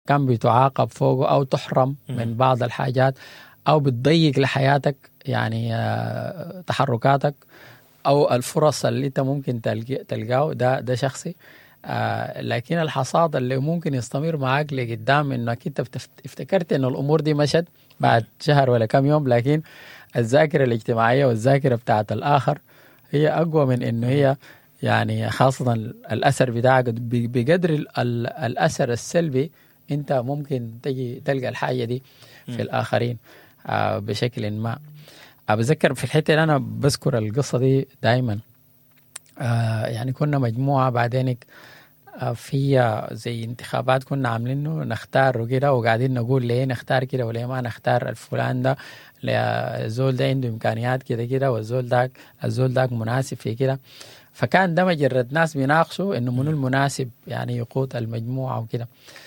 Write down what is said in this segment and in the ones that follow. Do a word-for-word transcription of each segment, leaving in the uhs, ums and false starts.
كان بتعاقب فوقه أو تحرم من بعض الحاجات أو بتضيق لحياتك يعني آه تحركاتك أو الفرص اللي أنت ممكن تلقاه ده ده شخصي. آه لكن الحصاد اللي ممكن يستمر معاك لقدام إنك أنت افتكرت إنه الأمور دي مشت بعد شهر ولا كم يوم، لكن الذاكرة الاجتماعية والذاكرة بتاعت الآخر هي أقوى من إنه هي يعني خاصة الأثر بتاعك بقدر الأثر السلبي أنت ممكن تجي تلقى الحاجة دي في الآخرين آه بشكل ما. بذكر في الحتة اللي أنا بذكر القصة دي دائما آه يعني كنا مجموعة بعدين آه في زي انتخابات كنا عاملينه نختار وكده، وقاعدين نقول ليه نختار كده وليه ما نختار الفلان ده، الزول ده عنده إمكانيات كده كده والزول داك الزول داك مناسب في كده. فكان ده مجرد ناس بيناقشوا إنه منو المناسب يعني يقود المجموعة وكده.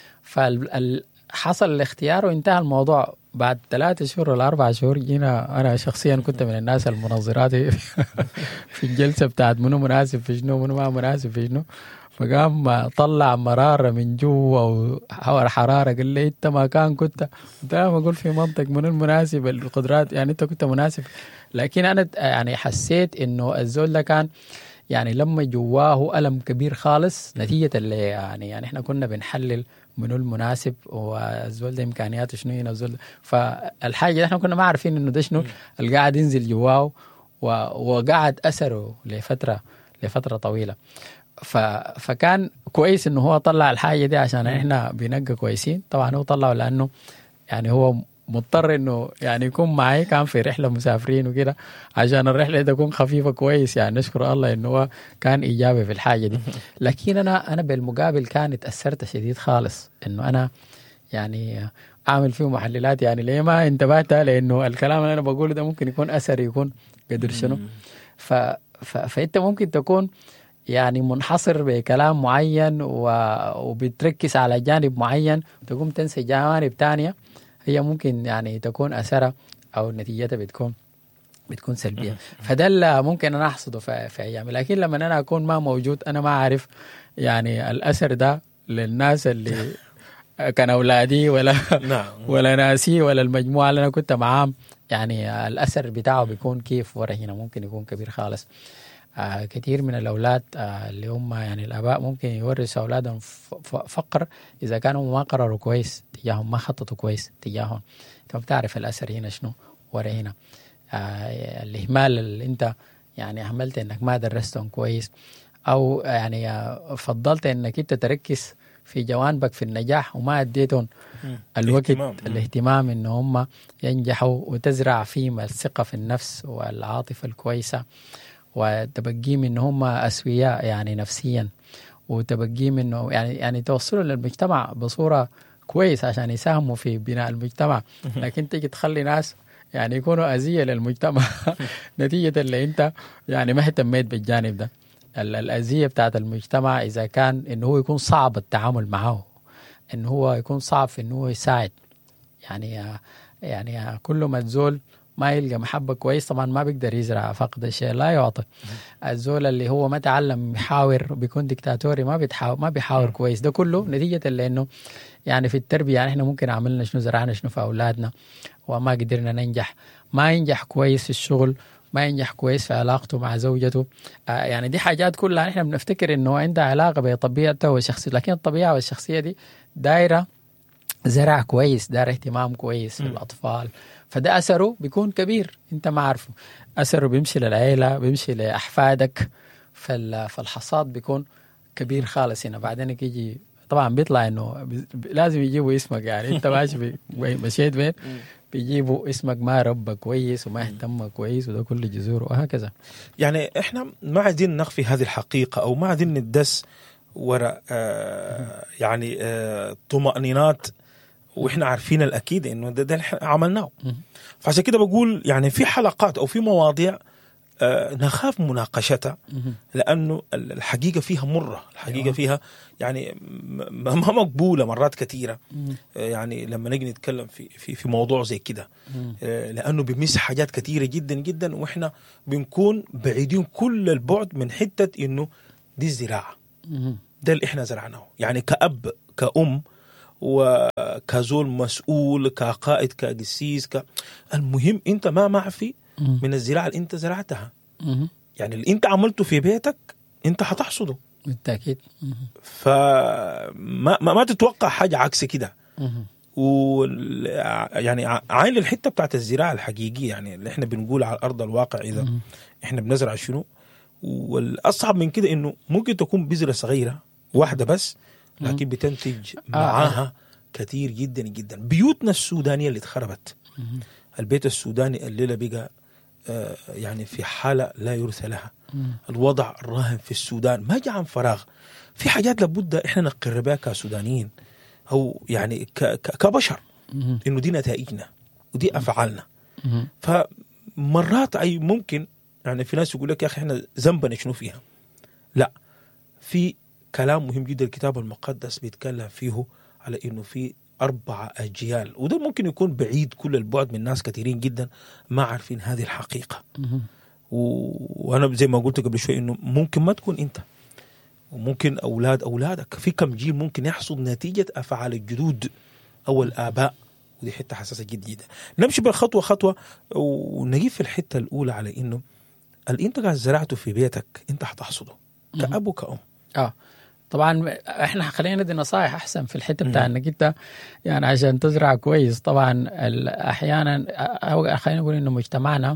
فحصل الاختيار وانتهى الموضوع. بعد ثلاثة شهور ولا أربعة شهور جينا، أنا شخصيا كنت من الناس المنظرات في الجلسة بتاعت منو مناسب في شنو منو ما مناسب في شنو. فقام طلع مرارة من جوا وحور حرارة، قال لي انت ما كان كنت انت ما اقول في منطق من المناسب القدرات، يعني انت كنت مناسب. لكن انا يعني حسيت انه الزول ده كان يعني لما جواه ألم كبير خالص نتيجة اللي يعني يعني احنا كنا بنحلل منو المناسب والزول ده امكانياته شنو هنا الزول. فالحاجة احنا كنا ما عارفين انه ده شنو اللي قاعد ينزل جواه وقاعد اثره لفترة لفترة طويلة. ف... فكان كويس انه هو طلع الحاجه دي عشان احنا بنقى كويسين. طبعا هو طلعه لانه يعني هو مضطر انه يعني يكون معي، كان في رحله مسافرين وكده عشان الرحله تكون خفيفه كويس. يعني نشكر الله انه هو كان ايجابي في الحاجه دي. لكن انا انا بالمقابل كان اتاثرت شديد خالص انه انا يعني اعمل فيه محللات، يعني ليه ما انتبهت لانه الكلام اللي انا بقوله ده ممكن يكون اثري يكون قدر شنو. ف... ف... فانت ممكن تكون يعني منحصر بكلام معين وبتركز على جانب معين وتقوم تنسى جوانب تانية هي ممكن يعني تكون أثرها أو نتيجتها بتكون بتكون سلبية. فده اللي ممكن أنا أحصده في, في أيامي. لكن لما أنا أكون ما موجود أنا ما أعرف يعني الأثر ده للناس اللي كان أولادي ولا ولا ناسي ولا المجموعة اللي أنا كنت معاهم، يعني الأثر بتاعه بيكون كيف ورا هنا ممكن يكون كبير خالص. آه كثير من الأولاد آه اللي هم يعني الآباء ممكن يورثوا أولادهم فقر إذا كانوا ما قرروا كويس تجاههم، ما خططوا كويس تجاههم. أنت ما بتعرف الأثر هنا شنو ورا هنا. آه الإهمال اللي أنت يعني عملت إنك ما درستهم كويس أو يعني آه فضلت إنك أنت تركز في جوانبك في النجاح وما أديتهم الوقت اهتمام. الاهتمام إن هم ينجحوا، وتزرع فيهم الثقة في النفس والعاطفة الكويسة، وتبقيهم إن هم أسوياء يعني نفسيا، وتبقيهم إنه يعني يعني توصلوا للمجتمع بصورة كويس عشان يساهموا في بناء المجتمع. لكن تيجي تخلي ناس يعني يكونوا أذية للمجتمع نتيجة اللي أنت يعني ما اهتميت بالجانب ده. الأذية بتاعت المجتمع إذا كان إنه هو يكون صعب التعامل معه، إنه هو يكون صعب في إنه هو يساعد، يعني يعني كل ما تزول ما يلقى محبة كويس طبعا ما بيقدر يزرع فقد الشيء لا يعطي. الزول اللي هو ما تعلم يحاور بيكون ديكتاتوري ما بيتحاور ما بيحاور كويس. ده كله نتيجة لأنه يعني في التربية يعني احنا ممكن عملنا شنو زرعنا شنو في أولادنا وما قدرنا ننجح. ما ينجح كويس في الشغل، ما ينجح كويس في علاقته مع زوجته. آه يعني دي حاجات كلها احنا بنفتكر انه عندها علاقة بطبيعته وشخصيته، لكن الطبيعة والشخصية دي دايرة زرع كويس، دايرة اهتمام كويس بالأطفال، فده أثره بيكون كبير انت ما عارفه. أثره بيمشي للعيلة بيمشي لأحفادك، فالحصاد بيكون كبير خالص هنا. بعدين يجي طبعا بيطلع انه لازم يجيبوا اسمك، يعني انت ماشي مشيت بين بيجيبوا اسمك ما ربى كويس وما اهتم كويس وده كل جذور وهكذا. يعني احنا ما عايزين نخفي هذه الحقيقة او ما عايزين ندس وراء آه يعني آه طمأنينات واحنا عارفين الاكيد انه ده, ده عملناه. فعشان كده بقول يعني في حلقات او في مواضيع آه نخاف مناقشتها لانه الحقيقه فيها مره، الحقيقه فيها يعني ما مقبوله مرات كثيره. آه يعني لما نيجي نتكلم في في في موضوع زي كده آه لانه بيمس حاجات كثيره جدا جدا واحنا بنكون بعيدين كل البعد من حته انه دي الزراعه، ده اللي احنا زرعناه. يعني كأب كأم و كزول مسؤول كقائد كقسيس ك... المهم انت ما معفي من الزراعه اللي انت زرعتها. يعني اللي انت عملته في بيتك انت هتحصده بالتاكيد. فما ما, ما تتوقع حاجه عكس كده. و يعني عين الحته بتاعت الزراعه الحقيقيه يعني اللي احنا بنقول على ارض الواقع اذا احنا بنزرع شنو. والاصعب من كده انه ممكن تكون بذره صغيره واحده بس لكن بتنتج معاها كثير جدا جدا. بيوتنا السودانيه اللي اتخربت، البيت السوداني الليله بقى آه يعني في حاله لا يرثى لها. الوضع الراهن في السودان ما جاء عن فراغ، في حاجات لابد احنا نقر بها كسودانيين او يعني ك ك كبشر انه دي نتائجنا ودي افعالنا. فمرات اي ممكن يعني في ناس يقول لك يا اخي احنا ذنبنا شنو فيها؟ لا، في كلام مهم جدا الكتاب المقدس بيتكلم فيه على انه في أربعة أجيال، وده ممكن يكون بعيد كل البعد من ناس كثيرين جدا ما عارفين هذه الحقيقة. و... وأنا زي ما قلت قبل شوي إنه ممكن ما تكون أنت، وممكن أولاد أولادك، في كم جيل ممكن يحصد نتيجة أفعال الجدود أو الآباء. ودي حتة حساسة جدا جدا. نمشي بالخطوة خطوة ونجيب في الحتة الأولى على إنه اللي أنت قاعد زرعته في بيتك أنت هتحصده كأب وكأم. آه طبعا احنا خلينا ندي نصائح احسن في الحته بتاع انك انت يعني عشان تزرع كويس. طبعا احيانا او خلينا نقول انه مجتمعنا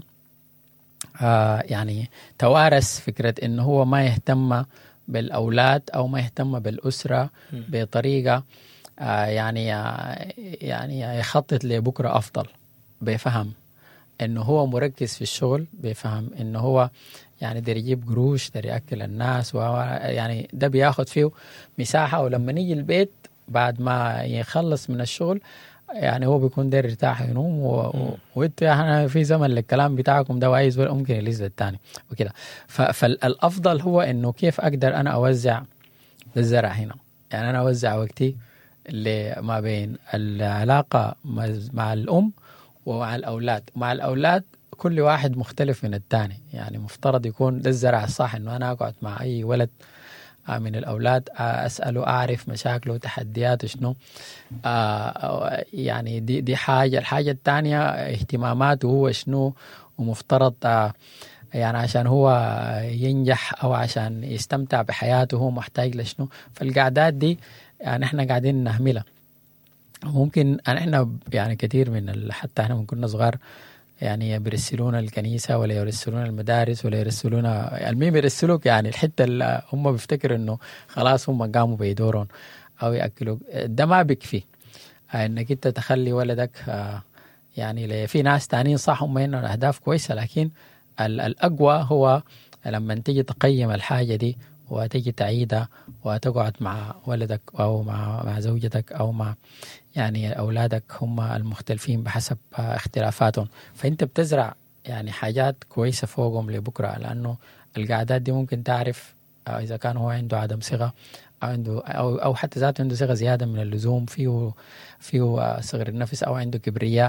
آه يعني توارث فكره انه هو ما يهتم بالاولاد او ما يهتم بالاسره بطريقه آه يعني يعني يخطط لبكره افضل، بيفهم انه هو مركز في الشغل، بيفهم انه هو يعني داري يجيب قروش داري يأكل الناس، ويعني ده بياخد فيه مساحة. ولما نيجي البيت بعد ما يخلص من الشغل يعني هو بيكون داري يرتاح ينوم و... وانت يعني في زمن للكلام بتاعكم ده وعايز ممكن يليز الثاني وكده. ف... فالأفضل هو انه كيف أقدر أنا أوزع الزرع هنا. يعني أنا أوزع وقتي اللي ما بين العلاقة مع الأم ومع الأولاد. مع الأولاد كل واحد مختلف من الثاني، يعني مفترض يكون ده الزرع الصح انه انا اقعد مع اي ولد من الاولاد اساله اعرف مشاكله وتحدياته شنو. آه يعني دي دي حاجه. الحاجه الثانيه اهتماماته هو شنو، ومفترض آه يعني عشان هو ينجح او عشان يستمتع بحياته هو محتاج لشنو. فالقعدات دي يعني احنا قاعدين نهملها. ممكن احنا يعني كثير من حتى احنا من كنا صغار يعني بيرسلونا الكنيسة ولا يرسلونا المدارس ولا يرسلونا المهم يرسلوك يعني الحتة اللي هم بيفتكروا انه خلاص هم قاموا بيدورون او يأكلوك. ده ما بيكفي انك انت تخلي ولدك يعني في ناس تانيين صح هم هنا الاهداف كويسة، لكن الاقوى هو لما تيجي تقيم الحاجة دي وتيجي تعيدها وتقعد مع ولدك او مع مع زوجتك او مع يعني أولادك هم المختلفين بحسب اختلافاتهم. فأنت بتزرع يعني حاجات كويسة فوقهم لبكرة، لأنه القعدات دي ممكن تعرف إذا كان هو عنده عدم صغة أو عنده أو أو حتى ذاته عنده صغة زيادة من اللزوم، فيه فيه صغر النفس أو عنده كبرياء،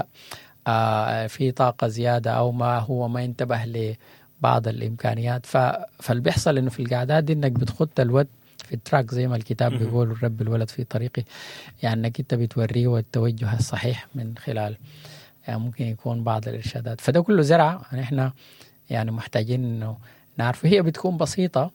في طاقة زيادة أو ما هو ما ينتبه لبعض الإمكانيات. فاللي بيحصل إنه في القعدات دي إنك بتخط الود في التراك زي ما الكتاب بيقول الرب الولد في طريقه، يعني انك انت بتوريه التوجه الصحيح من خلال يعني ممكن يكون بعض الارشادات. فده كله زرعه يعني احنا يعني محتاجين انه نعرف. هي بتكون بسيطه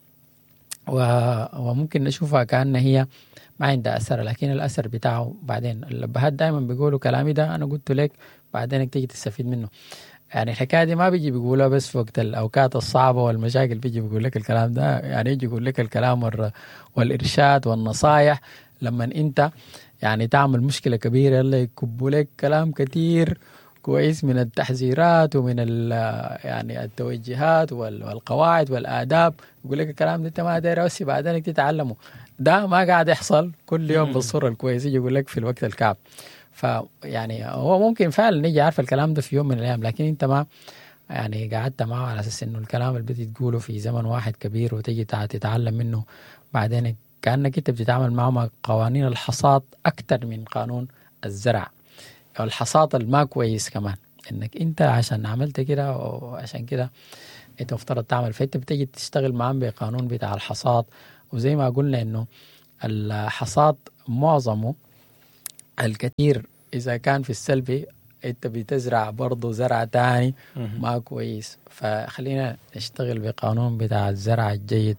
وممكن نشوفها كأن هي ما عندها اثر، لكن الاثر بتاعه بعدين. الابهات دايما بيقولوا كلامي ده انا قلت لك بعدين تيجي تستفيد منه. يعني الحكايه دي ما بيجي بيقولها بس في وقت الاوقات الصعبه والمشاكل بيجي بيقول لك الكلام ده، يعني يجي يقول لك الكلام والارشاد والنصايح لما انت يعني تعمل مشكله كبيره يلا يكبوا لك كلام كتير كويس من التحذيرات ومن يعني التوجيهات والقواعد والآداب. يقول لك الكلام ده انت ما داير بس بعدين تتعلمه. ده ما قاعد يحصل كل يوم بالصوره الكويسه. يجي يقول لك في الوقت الكعب. فيعني هو ممكن فعلا نيجي عارف الكلام ده في يوم من الايام، لكن انت ما يعني قعدت معه على اساس انه الكلام اللي بدي تقوله في زمن واحد كبير وتيجي تتعلم منه بعدين كانك انت بتتعامل معه مع قوانين الحصاد اكتر من قانون الزرع او الحصاد الما كويس كمان. انك انت عشان عملت كده وعشان كده انت مفترض تعمل، فانت بتيجي تشتغل معاه بقانون بتاع الحصاد. وزي ما قلنا انه الحصاد معظمه الكثير إذا كان في السلبي أنت بتزرع برضو زرع تاني ما كويس. فخلينا نشتغل بقانون بتاع الزرع الجيد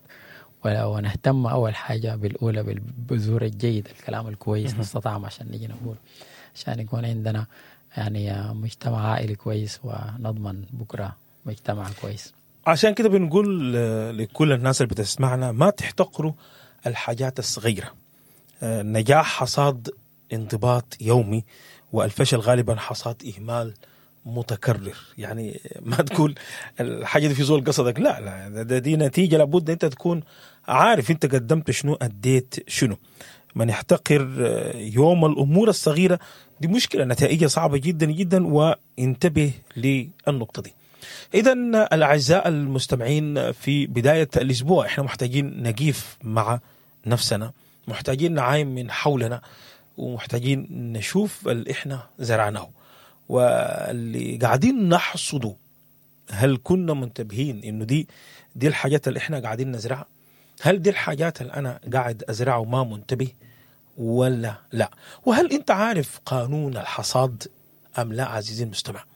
ونهتم أول حاجة بالأولى بالبذور الجيد، الكلام الكويس نستطعم عشان نجي نقول، عشان يكون عندنا يعني مجتمع عائلي كويس ونضمن بكرة مجتمع كويس. عشان كده بنقول لكل الناس اللي بتسمعنا ما تحتقروا الحاجات الصغيرة. نجاح حصاد انضباط يومي، والفشل غالبا حصاد إهمال متكرر. يعني ما تقول الحاجة دي في زول قصدك، لا لا، ده دي نتيجة لابد أنت تكون عارف أنت قدمت شنو أديت شنو. من يحتقر يوم الأمور الصغيرة دي مشكلة نتائجها صعبة جدا جدا، وانتبه للنقطة دي. إذن الأعزاء المستمعين، في بداية الأسبوع إحنا محتاجين نقيف مع نفسنا، محتاجين نعاين من حولنا، ومحتاجين نشوف اللي إحنا زرعناه واللي قاعدين نحصده. هل كنا منتبهين إنه دي دي الحاجات اللي إحنا قاعدين نزرعها؟ هل دي الحاجات اللي أنا قاعد أزرعه وما منتبه ولا لا؟ وهل أنت عارف قانون الحصاد أم لا عزيزي المستمع؟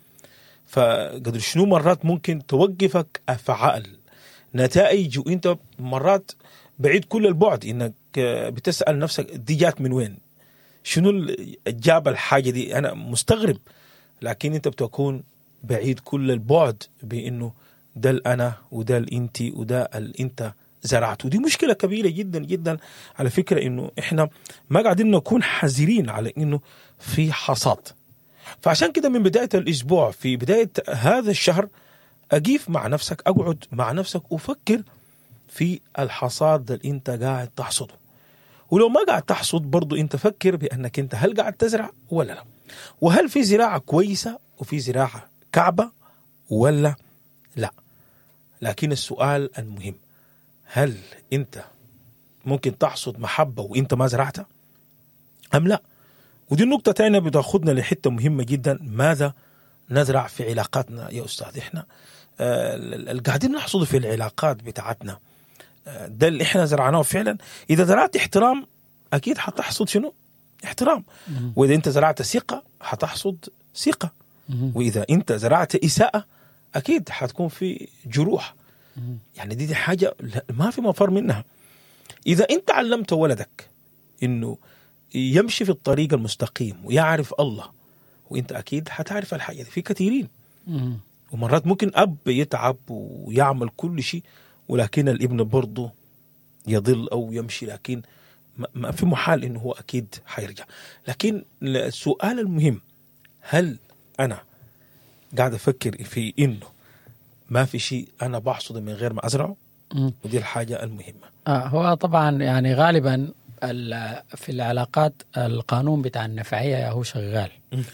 فقدر شنو مرات ممكن توقفك أفعال نتائج وإنت مرات بعيد كل البعد، إنك بتسأل نفسك دي جات من وين؟ شنو اللي جاب الحاجة دي؟ أنا مستغرب، لكن أنت بتكون بعيد كل البعد بأنه ده الأنا وده الإنتي وده الإنت زرعته. دي مشكلة كبيرة جدا جدا على فكرة، إنه إحنا ما قاعدين نكون حذرين على إنه في حصاد. فعشان كده من بداية الأسبوع، في بداية هذا الشهر، أقيف مع نفسك، أقعد مع نفسك وفكر في الحصاد اللي أنت قاعد تحصده. ولو ما قاعد تحصد برضو أنت فكر بأنك أنت هل قاعد تزرع ولا لا، وهل في زراعة كويسة وفي زراعة كعبة ولا لا. لكن السؤال المهم، هل أنت ممكن تحصد محبة وأنت ما زرعتها أم لا؟ ودي النقطة تانية بتاخدنا لحتة مهمة جدا، ماذا نزرع في علاقاتنا يا أستاذ؟ إحنا آه اللي قاعدين نحصد في العلاقات بتاعتنا آه ده اللي إحنا زرعناه فعلا. إذا زرعت احترام أكيد حتحصد شنو؟ احترام. وإذا أنت زرعت ثقة حتحصد ثقة. وإذا أنت زرعت إساءة أكيد حتكون في جروح. يعني دي, دي حاجة ما في مفر منها. إذا أنت علمت ولدك إنه يمشي في الطريق المستقيم ويعرف الله، وانت اكيد حتعرف الحاجه دي. في كثيرين ومرات ممكن اب يتعب ويعمل كل شيء، ولكن الابن برضه يضل او يمشي، لكن ما في محال انه هو اكيد حيرجع. لكن السؤال المهم، هل انا قاعد افكر في انه ما في شيء انا بحصده من غير ما ازرعه؟ ودي الحاجه المهمه. آه هو طبعا يعني غالبا في العلاقات القانون بتاع النفعية هو شغال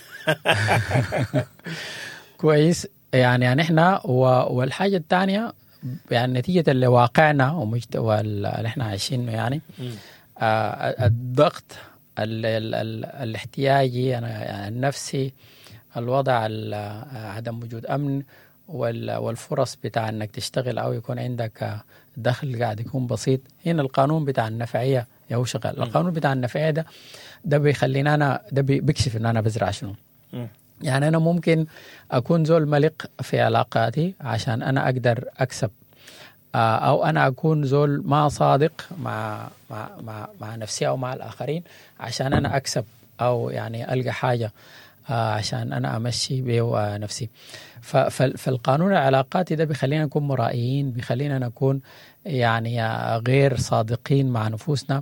كويس. يعني يعني احنا والحاجة الثانية يعني نتيجة اللي واقعنا واللي احنا عايشينه، يعني آه الضغط ال ال ال الاحتياجي يعني النفسي، الوضع عدم وجود أمن، والفرص بتاع انك تشتغل او يكون عندك دخل قاعد يكون بسيط. هنا القانون بتاع النفعية يهو شغال. القانون بتاع النفعية ده ده بيخلينا أنا ده بيكشف إن أنا بزرع شنو. يعني أنا ممكن أكون زول ملق في علاقاتي عشان أنا أقدر أكسب، أو أنا أكون زول ما صادق مع مع مع, مع نفسي أو مع الآخرين عشان أنا أكسب، أو يعني ألقى حاجة عشان أنا أمشي به نفسي. فالقانون العلاقاتي ده بيخلينا نكون مرائيين، بيخلينا نكون يعني غير صادقين مع نفوسنا.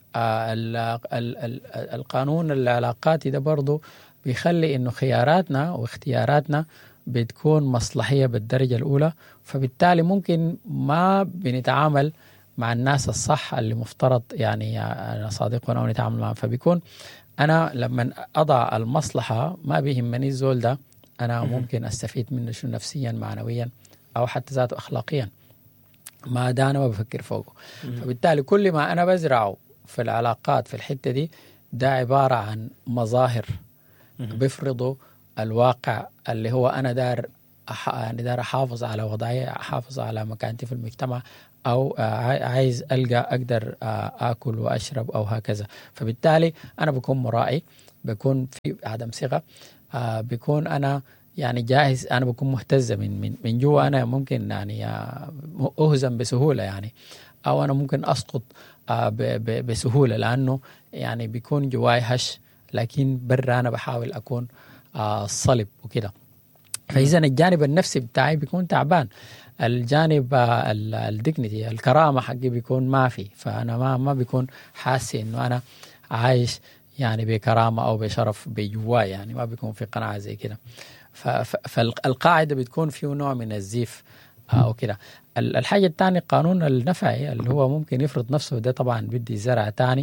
القانون العلاقاتي ده برضو بيخلي إنه خياراتنا واختياراتنا بتكون مصلحية بالدرجة الأولى، فبالتالي ممكن ما بنتعامل مع الناس الصح اللي مفترض يعني أنا صادق أو نتعامل معهم. فبيكون أنا لما أضع المصلحة ما بيهمني الزول ده أنا ممكن أستفيد منه شو نفسيا معنويا أو حتى ذاته أخلاقيا، ما ده أنا ما بفكر فوقه. فبالتالي كل ما أنا بزرعه في العلاقات في الحتة دي ده عبارة عن مظاهر بيفرضوا الواقع اللي هو أنا دار أح... يعني دار أحافظ على وضعي، أحافظ على مكانتي في المجتمع، أو عايز ألقى أقدر أكل وأشرب أو هكذا. فبالتالي أنا بكون مرائي بيكون في عدم ثقة، آه بيكون أنا يعني جاهز، أنا بكون مهتزة من من من جوا، أنا ممكن يعني أهزم بسهولة يعني، أو أنا ممكن أسقط آه بسهولة، لأنه يعني بيكون جواي هش، لكن برا أنا بحاول أكون آه صلب وكده. فإذا الجانب النفسي بتاعي بيكون تعبان، الجانب الديجنيتي الكرامة حقي بيكون ما في، فأنا ما ما بيكون حاسي إنه أنا عايش يعني بكرامة أو بشرف بجواي، يعني ما بيكون في قناعة زي كده. فالقاعدة بتكون فيه نوع من الزيف أو كده. الحاجة الثانية قانون النفعي اللي هو ممكن يفرض نفسه، ده طبعا بدي زرع تاني.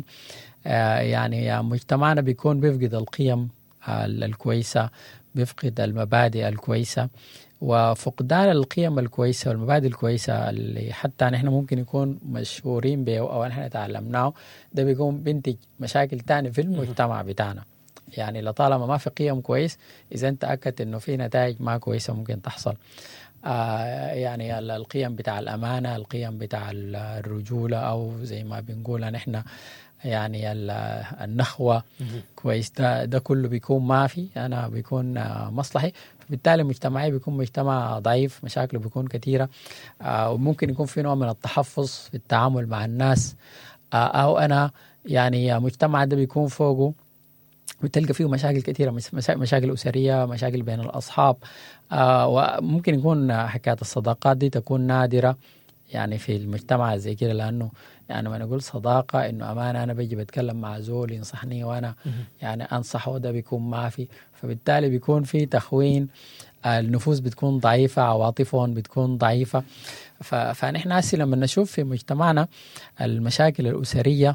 يعني مجتمعنا بيكون بيفقد القيم الكويسة، بيفقد المبادئ الكويسة، وفقدان القيم الكويسة والمبادئ الكويسة اللي حتى نحن ممكن يكون مشهورين به أو نحن تعلمناه، ده بيكون بينتج مشاكل تانية في المجتمع بتاعنا. يعني لطالما ما في قيم كويس، إذا أنت أكدت إنه في نتائج ما كويسة ممكن تحصل. آه يعني القيم بتاع الأمانة، القيم بتاع الرجولة، أو زي ما بنقول نحن يعني النخوة كويس، ده, ده كله بيكون ما في، أنا بيكون مصلحي، فبالتالي مجتمعي بيكون مجتمع ضعيف، مشاكله بيكون كثيرة، آه وممكن يكون في نوع من التحفظ في التعامل مع الناس، آه أو أنا يعني مجتمع ده بيكون فوقه بتلقى فيه مشاكل كثيرة، مشاكل أسرية، مشاكل بين الأصحاب، آه وممكن يكون حكاية الصداقات دي تكون نادرة يعني في المجتمع زي كده، لأنه يعني ما نقول صداقة إنه أمانة أنا بيجي بتكلم مع زول ينصحني وأنا يعني أنصحه، ده بيكون ما في، فبالتالي بيكون في تخوين، النفوس بتكون ضعيفة، عواطفهم بتكون ضعيفة. فنحن هسه لما نشوف في مجتمعنا المشاكل الأسرية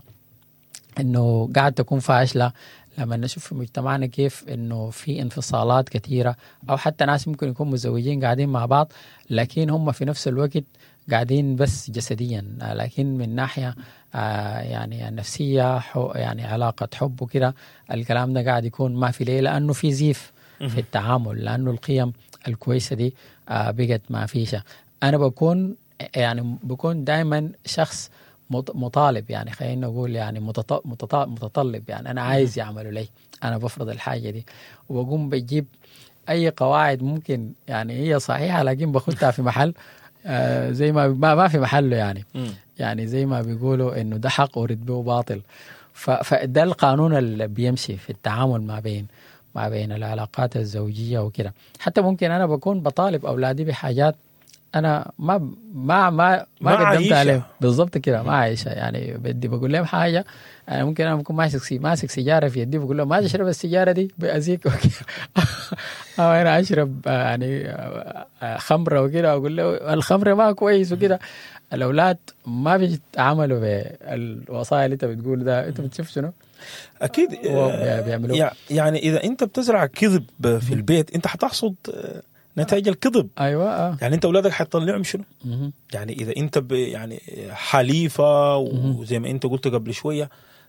إنه قاعد تكون فاشلة، لما نشوف في مجتمعنا كيف إنه في انفصالات كثيرة، أو حتى ناس ممكن يكونوا متزوجين قاعدين مع بعض لكن هم في نفس الوقت قاعدين بس جسديا، لكن من ناحية آه يعني النفسية يعني علاقة حب وكده، الكلام ده قاعد يكون ما في ليه، لأنه في زيف في التعامل، لأنه القيم الكويسة دي آه بقت ما فيش. أنا بكون يعني بكون دائما شخص مطالب، يعني خلينا نقول يعني متطلب، يعني أنا عايز يعملوا لي، أنا بفرض الحاجة دي، وبقوم بجيب أي قواعد ممكن يعني هي صحيحة لكن بخدها في محل آه زي ما ما في محله، يعني م. يعني زي ما بيقولوا إنه ده حق ورد به باطل. فده القانون اللي بيمشي في التعامل ما بين ما بين العلاقات الزوجية وكده. حتى ممكن أنا بكون بطالب أولادي بحاجات أنا ما ما ما ما قدمت عليهم بالضبط كده، ما عايشة، يعني بدي بقول لهم حاجة، أنا ممكن أنا ممكن ماسك ماسك سيجارة في يدي، بقول لهم ما تشرب السيجارة دي بأذيك وكده أو أنا أشرب يعني خمرة وكده، أقول له الخمرة ما كويس وكده. الأولاد ما بيتعاملوا بالوصايا اللي أنت بتقول ده، أنت بتشوف شنو؟ أكيد بيعملوا. يعني إذا أنت بتزرع كذب في البيت أنت حتحصد نتائج الكذب. ايوه آه. يعني انت اولادك حتطلعهم شنو؟ مه. يعني اذا انت يعني حليفه وزي ما انت قلت قبل شويه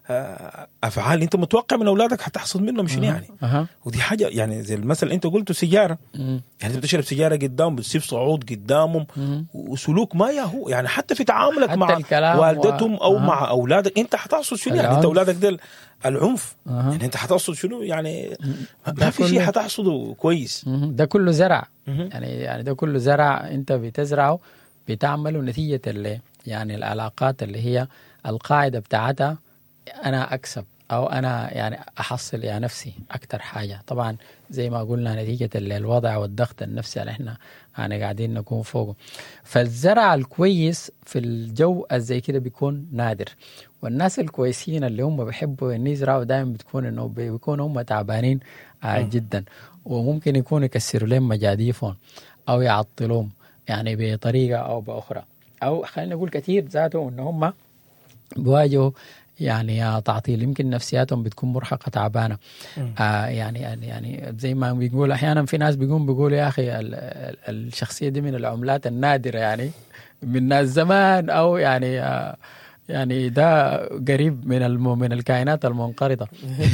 افعال انت متوقع من اولادك حتحصل منهم شنو يعني. أه. ودي حاجه يعني زي المثل انت قلته سيجاره، مه. يعني انت بتشرب سيجاره قدام بتسيب صعود قدامهم، مه. وسلوك ما يهو، يعني حتى في تعاملك حتى مع والدتهم و... او أه. مع اولادك انت حتحصل شنو يعني. انت اولادك دول العنف، أه. يعني انت حتحصل شنو يعني، ما في شيء حتحصده كويس. ده كله زرع، يعني يعني ده كله زرع انت بتزرعه، بتعمله نتيجة اللي يعني العلاقات اللي هي القاعدة بتاعتها انا اكسب او انا يعني احصل يا نفسي اكتر حاجة. طبعا زي ما قلنا نتيجة الوضع والضغط النفسي اللي احنا يعني قاعدين نكون فوقه. فالزرع الكويس في الجو زي كده بيكون نادر، والناس الكويسين اللي هم بيحبوا ان يزرعوا دائما بتكون انه بيكونوا هم تعبانين آه جدا، وممكن يكونوا يكسروا لهم مجاديفهم او يعطلوهم يعني بطريقة او باخرى، او خلينا نقول كثير ذاته ان هم بيواجهوا يعني تعطيل، يمكن نفسياتهم بتكون مرهقة تعبانة. آه يعني يعني زي ما بيقول احيانا في ناس بيقوم بيقولوا يا اخي الشخصية دي من العملات النادرة، يعني من ناس زمان، او يعني آه يعني ده قريب من الم... من الكائنات المنقرضة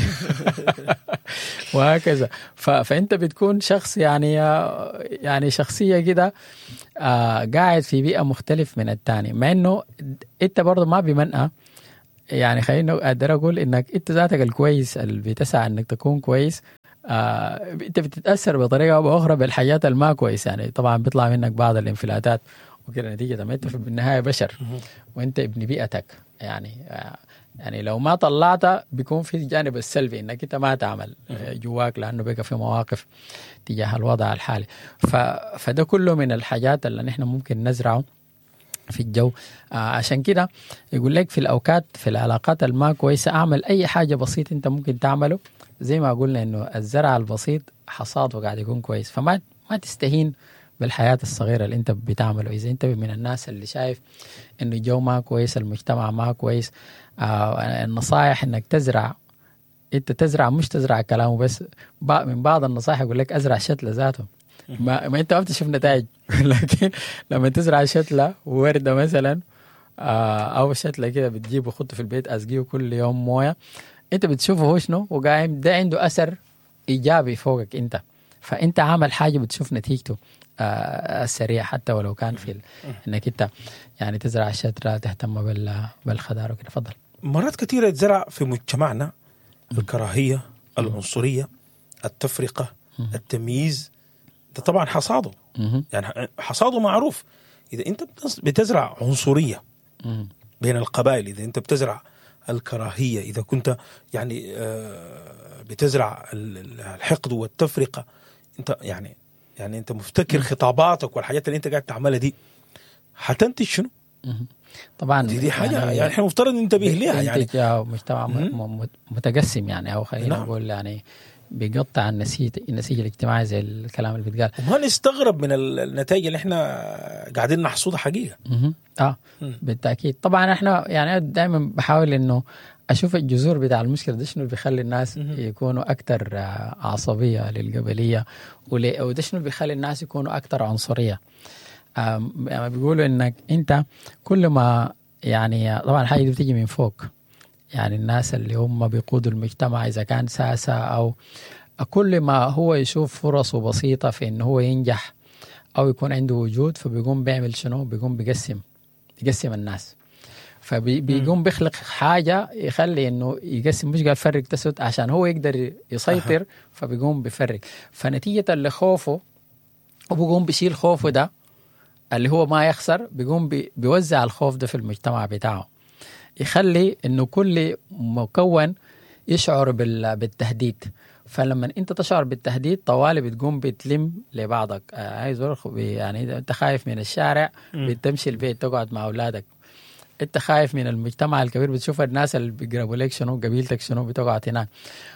وهكذا. ف... فأنت بتكون شخص يعني يعني شخصية كده آه قاعد في بيئة مختلف من التاني، مع إنه أنت برضه ما بمنأى يعني خلينا اقدر اقول انك انت ذاتك الكويس اللي بتسعى انك تكون كويس، آه انت بتتاثر بطريقه او باخرى بالحاجات الما كويس، يعني طبعا بيطلع منك بعض الانفلاتات وكده نتيجه ما انت في النهايه بشر وانت ابن بيئتك. يعني آه يعني لو ما طلعت بيكون في الجانب السلبي انك انت ما تعمل جواك، لانه بقى في مواقف تجاه الوضع الحالي. فده كله من الحاجات اللي نحن ممكن نزرعه في الجو. آه عشان كده يقول لك في الأوقات في العلاقات الما كويسة أعمل أي حاجة بسيط أنت ممكن تعمله. زي ما قلنا إنه الزرع البسيط حصاده قاعد يكون كويس، فما ما تستهين بالحياة الصغيرة اللي أنت بتعمله. إذا أنت من الناس اللي شايف إنه الجو ما كويس، المجتمع ما كويس، آه النصائح إنك تزرع، أنت تزرع مش تزرع كلامه بس. من بعض النصائح يقول لك أزرع شتلة ذاته، ما, ما انت ما بتشوف نتائج لكن لما تزرع شتله وورده مثلا آه او شتله كده بتجيب وخطه في البيت اسقيه كل يوم مويه، انت بتشوفه هو شنو وقايم، ده عنده اثر ايجابي فوقك انت، فانت عامل حاجه بتشوف نتيجته آه السريع حتى ولو كان في انك انت يعني تزرع الشتله تهتم بال بالخضار وكده. تفضل. مرات كثيره يتزرع في مجتمعنا الكراهيه، العنصريه، التفرقه، التمييز، ده طبعا حصاده. يعني حصاده معروف. إذا أنت بتزرع عنصرية بين القبائل، إذا أنت بتزرع الكراهية، إذا كنت يعني بتزرع الحقد والتفرقة، أنت يعني يعني أنت مفتكر خطاباتك والحاجات اللي أنت قاعد تعملها دي هتنتج شنو؟ طبعا دي, دي حاجة يعني, يعني احنا مفترض ننتبه لها. يعني مجتمع متقسم يعني، أو خلينا نقول يعني بيقطع النسيج النسيج الاجتماعي زي الكلام اللي بيتقال. وما نستغرب من النتائج اللي احنا قاعدين نحصدها حقيقة. اه مم. بالتأكيد. طبعا احنا يعني دائما بحاول انه اشوف الجذور بتاع المشكلة ده شنو اللي بيخلي الناس مم. يكونوا اكثر عصبية للقبلية، وده شنو اللي بيخلي الناس يكونوا اكثر عنصرية. يعني بيقولوا انك انت كل ما يعني طبعا الحاجة دي بتيجي من فوق، يعني الناس اللي هم بيقودوا المجتمع إذا كان ساسة أو كل ما هو يشوف فرصه بسيطة في إنه هو ينجح أو يكون عنده وجود، فبيقوم بيعمل شنو؟ بيقوم بيقسم يقسم الناس، فبيقوم بيخلق حاجة يخلي إنه يقسم، مش قال فرق تسد عشان هو يقدر يسيطر، فبيقوم بيفرق. فنتيجة اللي خوفه وبيقوم بيشيل خوفه ده اللي هو ما يخسر، بيقوم بي بيوزع الخوف ده في المجتمع بتاعه، يخلي انه كل مكون يشعر بالتهديد. فلما انت تشعر بالتهديد طوالي بتقوم بتلم لبعضك. عايز آه يعني انت خايف من الشارع بتمشي البيت تقعد مع اولادك، انت خايف من المجتمع الكبير بتشوف الناس اللي بيقربوا لك شنو قبيلتك شنو بتقعد هناك.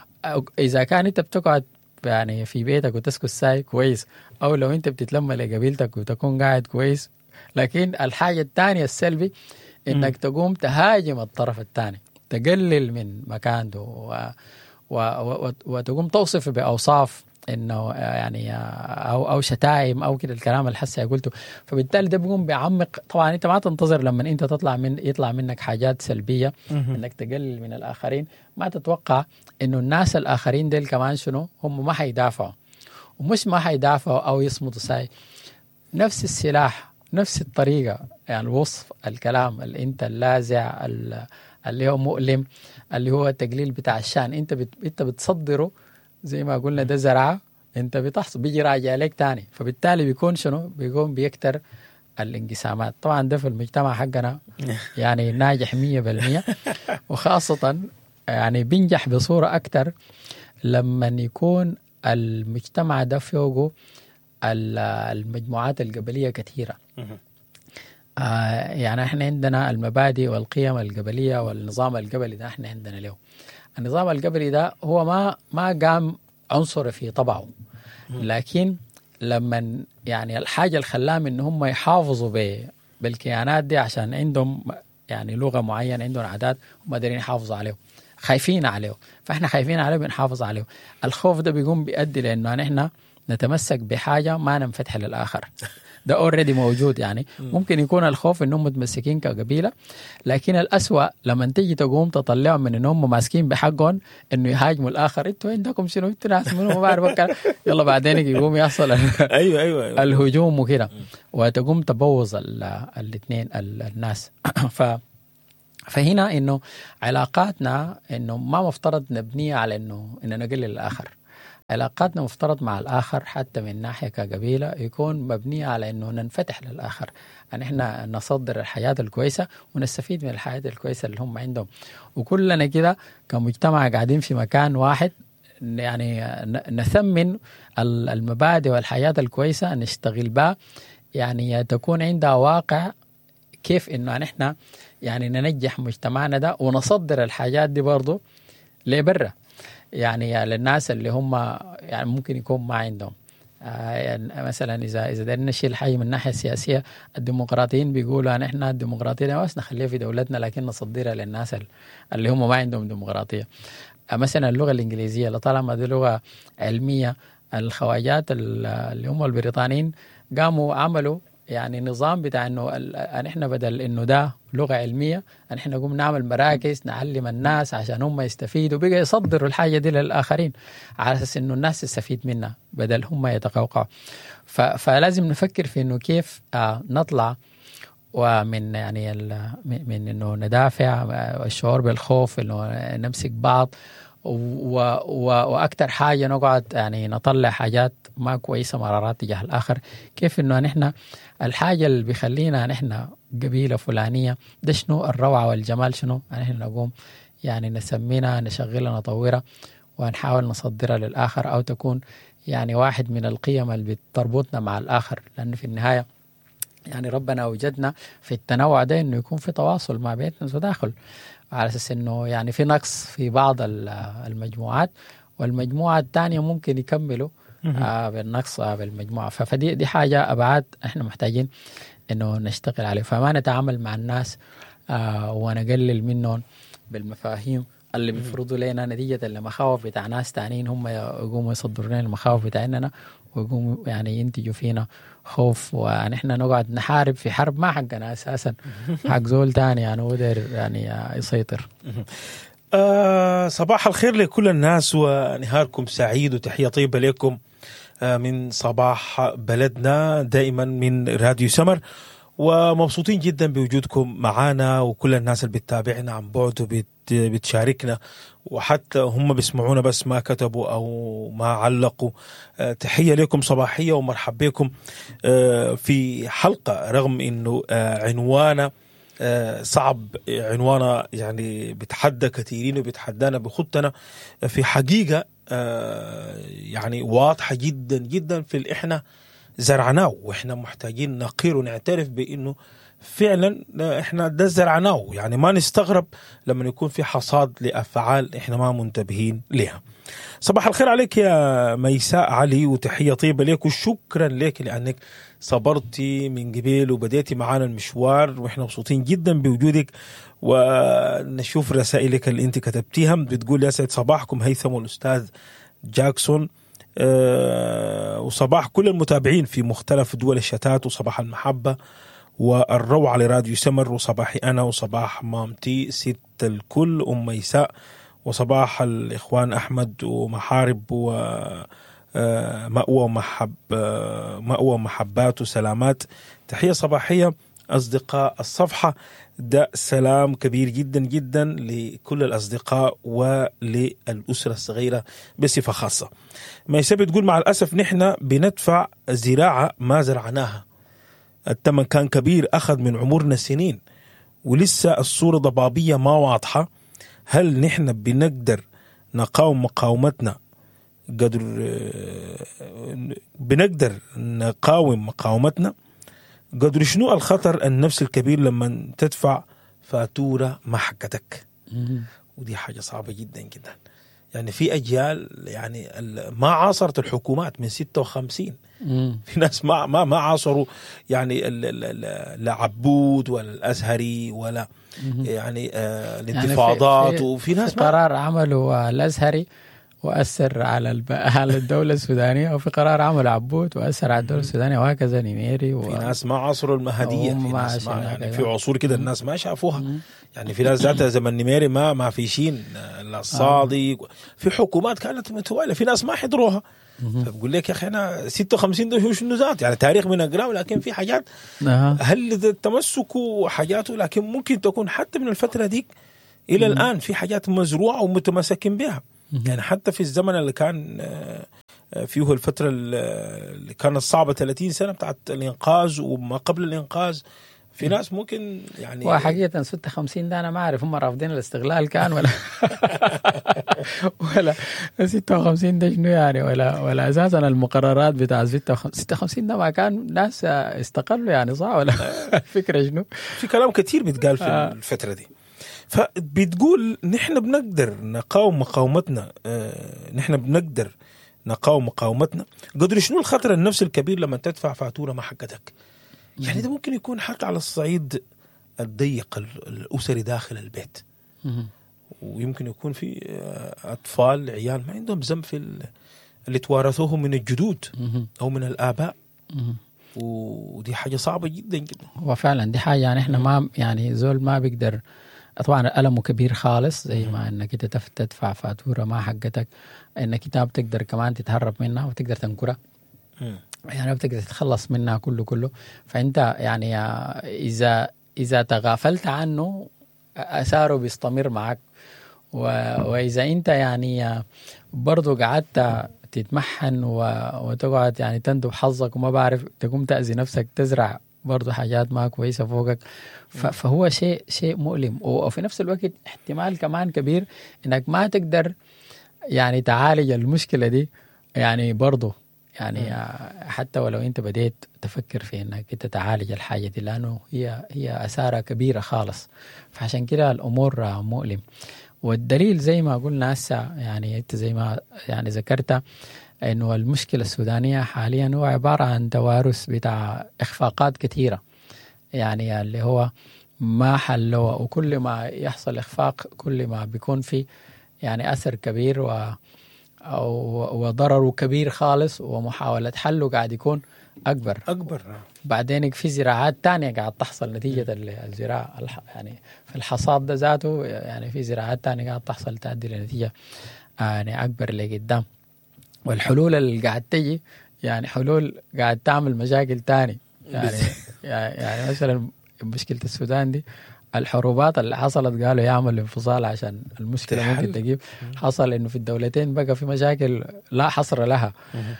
اذا كان انت بتقعد يعني في بيتك وتسكت ساي كويس، او لو انت بتتلم لقبيلتك وتكون قاعد كويس. لكن الحاجة الثانية السلبي انك تقوم تهاجم الطرف الثاني، تقلل من مكانته و... و... و... وتقوم توصف باوصاف انه يعني او او شتائم او كده الكلام اللي حسه قلته. فبالتالي ده بيقوم بيعمق. طبعا انت ما تنتظر لما انت تطلع من يطلع منك حاجات سلبيه انك تقلل من الاخرين، ما تتوقع انه الناس الاخرين ديل كمان شنو هم ما حيدافعوا، ومش ما حيدافعوا او يصمتوا ساي، نفس السلاح نفس الطريقة، يعني الوصف الكلام اللي انت اللاذع اللي هو مؤلم اللي هو التقليل بتاع الشان، انت بت... انت بتصدره زي ما قلنا ده زرعة انت بتحصل بيجي راجع عليك تاني، فبالتالي بيكون شنو بيكون بيكتر الانقسامات. طبعا ده في المجتمع حقنا يعني ناجح مية بالمية، وخاصة يعني بينجح بصورة أكتر لما يكون المجتمع ده فوقه المجموعات القبلية كثيرة. آه يعني احنا عندنا المبادئ والقيم القبلية والنظام القبلي ده احنا عندنا له. النظام القبلي ده هو ما ما قام عنصري في طبعه، لكن لما يعني الحاجة اللي خلاهم ان هم يحافظوا بالكيانات دي عشان عندهم يعني لغة معينة، عندهم عادات هم قادرين يحافظوا عليه، خايفين عليه، فاحنا خايفين عليه بنحافظ عليه. الخوف ده بيقوم بيؤدي لانه نحن نتمسك بحاجة ما ننفتح للآخر، ده اوريدي موجود. يعني ممكن يكون الخوف انهم متمسكين كقبيلة، لكن الأسوأ لما تيجي تقوم تطلعهم من انهم ماسكين بحقهم انه يهاجموا الآخر، انتوا عندكم شنو، انتوا ناس منو ما بعرف، يلا بعدين يقوم يحصل ايوه ايوه الهجوم وكده، وتقوم تبوظ الاثنين الناس. ف فهنا إنه علاقاتنا إنه ما مفترض نبنيها على إنه إنه نقلل الآخر. علاقاتنا مفترض مع الآخر حتى من ناحية كقبيلة يكون مبنية على إنه ننفتح للآخر، أن إحنا نصدر الحياة الكويسة ونستفيد من الحياة الكويسة اللي هم عندهم، وكلنا كده كمجتمع قاعدين في مكان واحد يعني نثمن المبادئ والحياة الكويسة نشتغل بها، يعني تكون عندها واقع كيف إنه نحن يعني ننجح مجتمعنا ده ونصدر الحاجات دي برضو لبرا، يعني للناس اللي هم يعني ممكن يكون ما عندهم. آه يعني مثلا إذا إذا بدنا نشيل حاجة من الناحية السياسية، الديمقراطيين بيقولوا أن إحنا الديمقراطية بس نخليها في دولتنا لكن نصدرها للناس اللي هم ما عندهم ديمقراطية. آه مثلا اللغة الإنجليزية لطالما دي لغة علمية، الخواجات اللي هم البريطانيين قاموا عملوا يعني نظام بتاع انه ان احنا بدل انه ده لغه علميه ان احنا نقوم نعمل مراكز نعلم الناس عشان هم يستفيدوا، بقى يصدروا الحاجه دي للاخرين على اساس انه الناس تستفيد منها بدل هم يتقوقعوا. فلازم نفكر في انه كيف آه نطلع ومن يعني من انه ندافع الشعور بالخوف، انه نمسك بعض، واكثر حاجه نقعد يعني نطلع حاجات ما كويسه مرارات تجاه الاخر. كيف انه نحن الحاجه اللي بيخلينا نحن قبيله فلانيه ده شنو الروعه والجمال، شنو نحن نقوم يعني نسمينا نشغلها نطورها ونحاول نصدرها للاخر، او تكون يعني واحد من القيم اللي بتربطنا مع الاخر، لانه في النهايه يعني ربنا وجدنا في التنوع ده انه يكون في تواصل مع بيننا وتداخل، على اساس انه يعني في نقص في بعض المجموعات والمجموعه الثانيه ممكن يكملوا آه بالنقص آه بالمجموعه. فدي دي حاجه ابعاد احنا محتاجين انه نشتغل عليه، فما نتعامل مع الناس آه ونقلل منهم بالمفاهيم اللي بيفرضوا لنا نتيجه المخاوف بتاع ناس تانيين هم يقوموا يصدروا لنا المخاوف بتاعنا ويقوموا يعني ينتجوا فينا خوف، ونحن نقعد نحارب في حرب ما حقنا اساسا، حق زول تاني يعني ودر يعني يسيطر. آه صباح الخير لكل الناس ونهاركم سعيد وتحية طيبة لكم آه من صباح بلدنا دائما من راديو سمر، ومبسوطين جدا بوجودكم معنا وكل الناس اللي بتتابعنا عن بعد وبتشاركنا، وحتى هم بيسمعونا بس ما كتبوا أو ما علقوا. آه تحية لكم صباحية ومرحب بكم آه في حلقة رغم أنه آه عنوانا آه صعب، عنوانا يعني بتحدى كثيرين وبتحدانا بخطنا في حقيقة آه يعني واضحة جدا جدا في اللي احنا زرعناه، واحنا محتاجين نقير ونعترف بانه فعلا احنا ده زرعناه، يعني ما نستغرب لما يكون في حصاد لافعال احنا ما منتبهين لها. صباح الخير عليك يا ميساء علي وتحية طيبة لك وشكرا لك لانك صبرتي من قبل وبديتي معانا المشوار، واحنا مبسوطين جدا بوجودك. ونشوف رسائلك اللي انت كتبتيها، بتقول يا سيد صباحكم هيثم والاستاذ جاكسون أه وصباح كل المتابعين في مختلف دول الشتات، وصباح المحبة والروعة لراديو سمر، وصباحي أنا وصباح مامتي ست الكل أم ميساء، وصباح الإخوان أحمد ومحارب ومأوى محب مأوى محبات وسلامات. تحية صباحية أصدقاء الصفحة، ده سلام كبير جدا جدا لكل الأصدقاء وللأسرة الصغيرة بصفة خاصة. ما يسبب تقول مع الأسف نحن بندفع زراعة ما زرعناها، الثمن كان كبير أخذ من عمرنا سنين ولسه الصورة ضبابية ما واضحة. هل نحن بنقدر نقاوم مقاومتنا قدر بنقدر نقاوم مقاومتنا قدر شنو الخطر النفسي الكبير لما تدفع فاتورة ما حقتك؟ ودي حاجة صعبة جدا جدا. يعني في أجيال يعني ما عاصرت الحكومات من ستة وخمسين، في ناس ما ما ما عاصروا يعني لا عبود ولا الأزهري ولا يعني آه الانتفاضات، يعني في وفي ناس قرار عملوا الأزهري وأثر على على الدولة السودانية، وفي قرار عمل عبود وأثر على الدولة السودانية، وهكذا نيميري. و... في ناس ما عصروا المهدية، في ناس ما يعني في عصور كده الناس ما شافوها. مم. يعني في ناس ذاتها زمن نيميري ما ما في شين الصادق. في حكومات كانت متوالية، في ناس ما حضروها، فبقول لك يا اخي انا ستة وخمسين ده هو شنو ذات يعني تاريخ من اقراه، لكن في حاجات أه. هل التمسك وحاجاته، لكن ممكن تكون حتى من الفتره دي الى مم. الان في حاجات مزروعه ومتمسكين بها. يعني حتى في الزمن اللي كان فيه الفتره اللي كانت صعبه ثلاثين سنه بتاعت الانقاذ وما قبل الانقاذ، في ناس ممكن يعني وحقيقة ستة وخمسين ده أنا ما أعرف هم رافضين الاستغلال كان ولا ولا ستة وخمسين ده شنو يعني، ولا ولا أساسا المقررات بتاع ستة وخمسين ده ما كان ناس استقلوا يعني صح ولا الفكرة شنو؟ في كلام كتير بيتقال في آه. الفترة دي. فبتقول نحن بنقدر نقاوم مقاومتنا، آه نحن بنقدر نقاوم مقاومتنا قدر شنو الخطر النفسي الكبير لما تدفع فاتورة ما حقتك. يعني ده ممكن يكون حتى على الصعيد الضيق الأسري داخل البيت، ويمكن يكون في أطفال عيال ما عندهم ذنب في اللي توارثوه من الجدود أو من الآباء، ودي حاجة صعبة جدا جدا. وفعلا دي حاجة يعني احنا ما يعني زول ما بيقدر، طبعا ألمه كبير خالص زي ما انك انت تدفع فاتورة ما حقتك، انك انت بتقدر كمان تتهرب منها وتقدر تنكرها، يعني بتقدر تتخلص منها كله كله. فانت يعني اذا اذا تغافلت عنه اثاره بيستمر معك، واذا انت يعني برضو قعدت تتمحن وتقعد يعني تندب حظك وما بعرف تقوم تأذي نفسك تزرع برضو حاجات ما كويسة فوقك، فهو شيء شيء مؤلم. وفي نفس الوقت احتمال كمان كبير انك ما تقدر يعني تعالج المشكلة دي يعني برضو يعني م. حتى ولو انت بديت تفكر في انك انت تعالج الحاجة دي، لانه هي هي اثارها كبيرة خالص. فعشان كده الامور مؤلم. والدليل زي ما قلنا هسه يعني انت زي ما يعني ذكرت انه المشكلة السودانية حاليا هو عبارة عن توارث بتاع اخفاقات كثيرة، يعني اللي هو ما حلوه، وكل ما يحصل اخفاق كل ما بيكون في يعني اثر كبير و وضرره كبير خالص، ومحاولة حله قاعد يكون أكبر أكبر. بعدين في زراعات تانية قاعد تحصل نتيجة الزراعة يعني في الحصاد ده ذاته، يعني في زراعات تانية قاعد تحصل تؤدي لنتيجة يعني أكبر لقدام. والحلول اللي قاعد تجي يعني حلول قاعد تعمل مشاكل تاني، يعني يعني مثلا مشكلة السودان دي الحروبات اللي حصلت قالوا يعمل انفصال عشان المشكلة ممكن تجيب، حصل انه في الدولتين بقى في مشاكل لا حصر لها،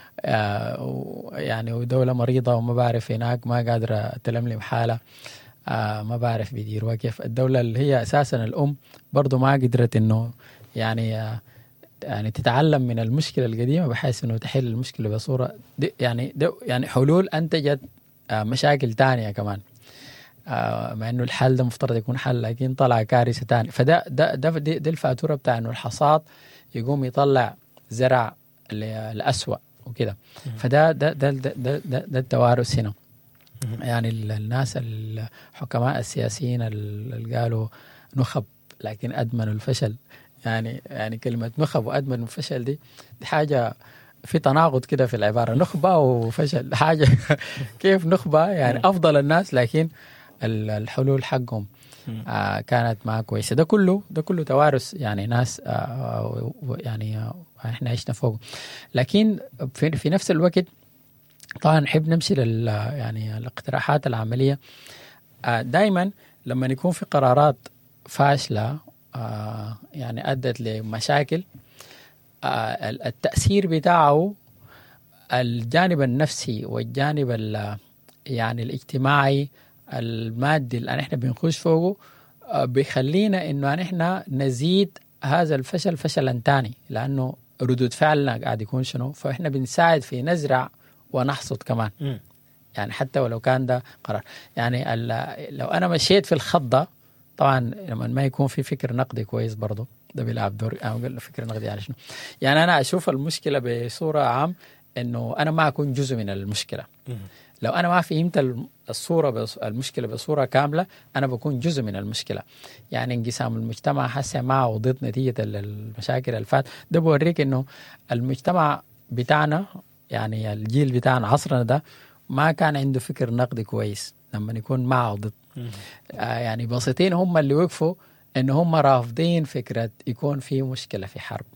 آه يعني ودولة مريضة وما بعرف هناك ما قادرة تلملم حالة، آه ما بعرف بيديروها كيف. الدولة اللي هي اساسا الام برضو ما قدرت انه يعني آه يعني تتعلم من المشكلة القديمة بحيث انه تحل المشكلة بصورة دي يعني دي يعني حلول انتجت آه مشاكل تانية كمان، آه مع انه الحل ده مفترض يكون حل لكن طلع كارثه ثانيه. فده ده ده دي, دي الفاتوره بتاع انه الحصاد يقوم يطلع زرع الأسوأ وكده. فده ده ده ده ده, ده, ده التوارث هنا. يعني الناس الحكماء السياسيين اللي قالوا نخب لكن ادمنوا الفشل، يعني يعني كلمه نخب وادمنوا الفشل دي, دي حاجه في تناقض كده في العباره، نخبه وفشل حاجه كيف نخبه يعني افضل الناس لكن الحلول حقهم آه كانت ما كويسه. ده كله ده كله توارث يعني ناس آه يعني آه احنا عشنا فوق. لكن في, في نفس الوقت طبعا نحب نمشي لل يعني الاقتراحات العمليه. آه دائما لما يكون في قرارات فاشله آه يعني ادت لمشاكل، آه التاثير بتاعه الجانب النفسي والجانب يعني الاجتماعي المادي اللي احنا بنخش فوقه بيخلينا انه احنا نزيد هذا الفشل فشلا تاني، لانه ردود فعلنا قاعد يكون شنو، فاحنا بنساعد في نزرع ونحصد كمان. م. يعني حتى ولو كان ده قرار، يعني لو انا مشيت في الخضة طبعا لما ما يكون في فكر نقدي كويس برضه ده بيلعب دور. انا فكر نقدي يعني شنو، يعني انا اشوف المشكلة بصورة عام انه انا ما اكون جزء من المشكلة. م. لو أنا ما فهمت الصورة المشكلة بصورة كاملة أنا بكون جزء من المشكلة. يعني انقسام المجتمع حسي معه وضد نتيجة المشاكل الفات ده بوريك إنه المجتمع بتاعنا يعني الجيل بتاعنا عصرنا ده ما كان عنده فكر نقدي كويس لما يكون معه ضد. آه يعني بسيطين هم اللي وقفوا إنه هم رافضين فكرة يكون في مشكلة في حرب،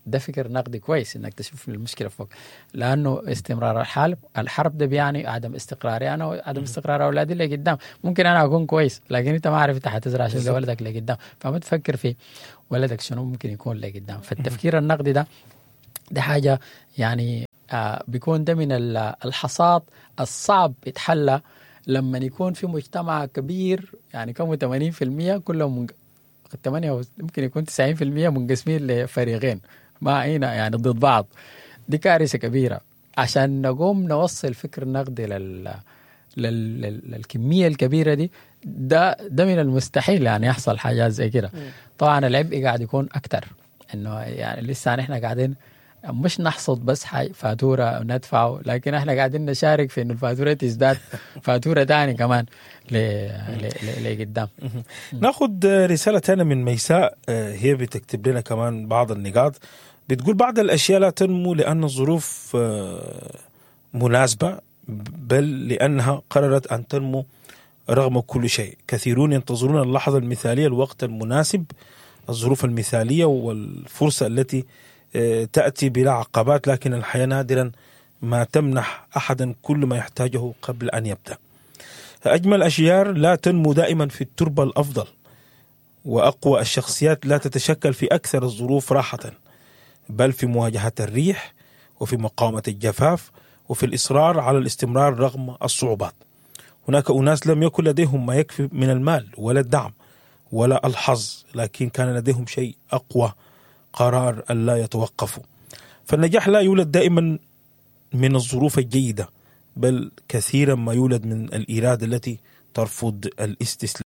ده فكر نقدي كويس انك تشوف المشكله فوق، لانه استمرار الحرب الحرب ده بيعني عدم استقراري انا وعدم استقرار اولادي اللي قدام. ممكن انا اكون كويس لكن انت ما عارف انت حتزرع شنو لولدك اللي قدام، فما تفكر في ولدك شنو ممكن يكون اللي قدام. فالتفكير النقدي ده ده حاجه يعني آه بيكون ده من الحصاد الصعب يتحلى لما يكون في مجتمع كبير يعني كم ثمانين بالمية كلهم ثمانية ممكن يكون تسعين بالمية منقسمين لفريقين ما هنا يعني ضد بعض. دي كارثة كبيرة. عشان نقوم نوصل فكر نقدي لل... لل... لل... للكمية الكبيرة دي ده ده من المستحيل يعني يحصل حاجات زي كده. طبعا العبء قاعد يكون أكتر إنه يعني لسه نحن قاعدين مش نحصد بس حي فاتورة ندفعه، لكن احنا قاعدين نشارك في انه الفاتورة تزداد فاتورة تاني كمان لقدام. ناخد رسالة تانية من ميساء، هي بتكتب لنا كمان بعض النقاط. بتقول بعض الأشياء لا تنمو لأن الظروف مناسبة بل لأنها قررت أن تنمو رغم كل شيء. كثيرون ينتظرون اللحظة المثالية، الوقت المناسب، الظروف المثالية والفرصة التي تأتي بلا عقبات، لكن الحياة نادرا ما تمنح أحدا كل ما يحتاجه قبل أن يبدأ. أجمل أشجار لا تنمو دائما في التربة الأفضل، وأقوى الشخصيات لا تتشكل في أكثر الظروف راحة، بل في مواجهة الريح وفي مقاومة الجفاف وفي الإصرار على الاستمرار رغم الصعوبات. هناك أناس لم يكن لديهم ما يكفي من المال ولا الدعم ولا الحظ، لكن كان لديهم شيء أقوى، قرار ألا يتوقفوا. فالنجاح لا يولد دائما من الظروف الجيدة، بل كثيرا ما يولد من الإرادة التي ترفض الاستسلام.